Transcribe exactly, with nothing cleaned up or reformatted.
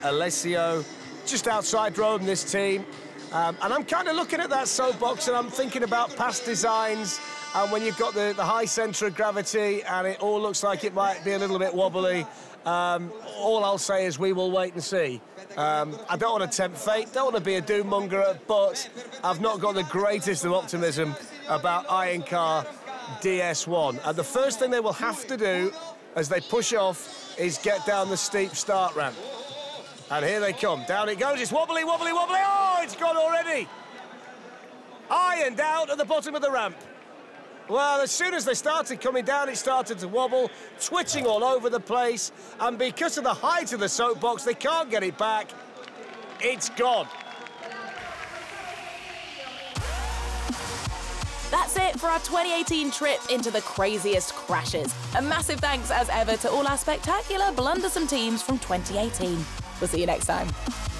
Alessio, just outside Rome, this team. Um, and I'm kind of looking at that soapbox and I'm thinking about past designs, and when you've got the, the high centre of gravity and it all looks like it might be a little bit wobbly, um, all I'll say is we will wait and see. Um, I don't want to tempt fate, don't want to be a doom monger, but I've not got the greatest of optimism about Iron Car D S one. And the first thing they will have to do as they push off is get down the steep start ramp. And here they come. Down it goes. It's wobbly, wobbly, wobbly. Oh, it's gone already. Ironed out at the bottom of the ramp. Well, as soon as they started coming down, it started to wobble, twitching all over the place. And because of the height of the soapbox, they can't get it back. It's gone. That's it for our twenty eighteen trip into the craziest crashes. A massive thanks, as ever, to all our spectacular blundersome teams from twenty eighteen. We'll see you next time.